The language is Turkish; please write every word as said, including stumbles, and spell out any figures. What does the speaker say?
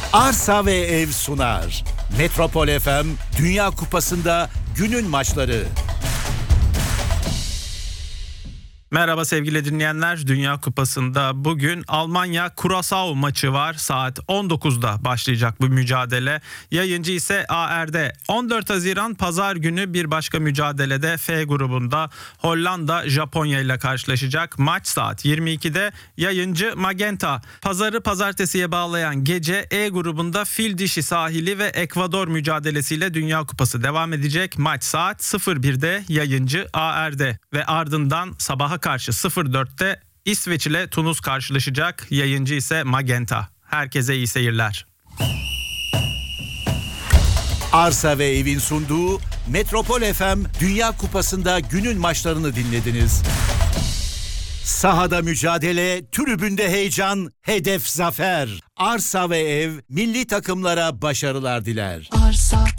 Arsa ve Ev sunar. Metropol F M Dünya Kupası'nda günün maçları. Merhaba sevgili dinleyenler. Dünya Kupası'nda bugün Almanya-Curaçao maçı var. Saat on dokuzda başlayacak bu mücadele. Yayıncı ise A R D. on dört Haziran Pazar günü bir başka mücadelede F grubunda Hollanda Japonya ile karşılaşacak. Maç saat yirmi ikide. Yayıncı Magenta. Pazarı pazartesiye bağlayan gece E grubunda Fil Dişi Sahili ve Ekvador mücadelesiyle Dünya Kupası devam edecek. Maç saat sıfır birde. Yayıncı A R D ve ardından sabaha karşı sıfır dörtte İsveç ile Tunus karşılaşacak. Yayıncı ise Magenta. Herkese iyi seyirler. Arsa ve Ev'in sunduğu Metropol F M Dünya Kupası'nda günün maçlarını dinlediniz. Sahada mücadele, tribünde heyecan, hedef zafer. Arsa ve Ev milli takımlara başarılar diler. Arsa